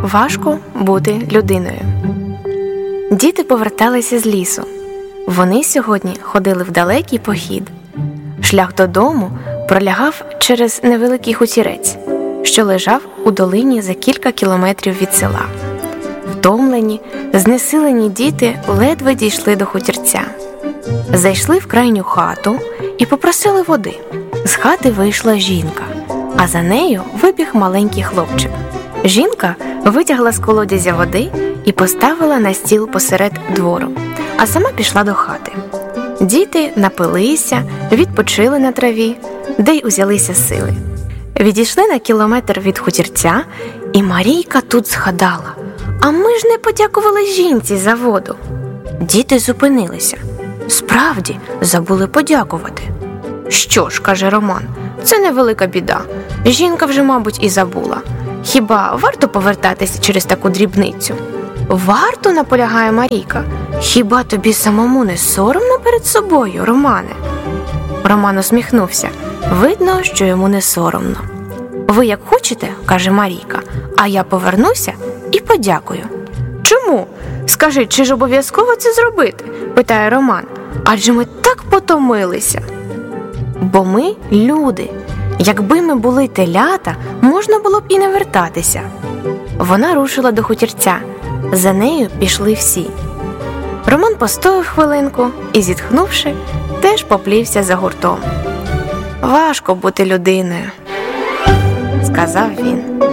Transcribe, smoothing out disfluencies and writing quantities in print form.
важко бути людиною. Діти поверталися з лісу. Вони сьогодні ходили в далекий похід. Шлях додому пролягав через невеликий хутірець, що лежав у долині за кілька кілометрів від села. Втомлені, знесилені діти ледве дійшли до хутірця. Зайшли в крайню хату і попросили води. З хати вийшла жінка, а за нею вибіг маленький хлопчик. Жінка витягла з колодязя води і поставила на стіл посеред двору, а сама пішла до хати. Діти напилися, відпочили на траві, де й узялися сили. Відійшли на кілометр від хутірця, і Марійка тут згадала: «А ми ж не подякували жінці за воду». Діти зупинилися. Справді, забули подякувати. «Що ж, – каже Роман, – це невелика біда. Жінка вже, мабуть, і забула. Хіба варто повертатися через таку дрібницю?» «Варто, – наполягає Марійка. Хіба тобі самому не соромно перед собою, Романе?» Роман усміхнувся. Видно, що йому не соромно. «Ви як хочете, – каже Марійка, – а я повернуся і подякую». «Чому? Скажи, чи ж обов'язково це зробити?» – питає Роман. «Адже ми так потомилися». «Бо ми люди. Якби ми були телята, можна було б і не вертатися». Вона рушила до хутірця. За нею пішли всі. Роман постояв хвилинку і, зітхнувши, теж поплівся за гуртом. «Важко бути людиною», – сказав він.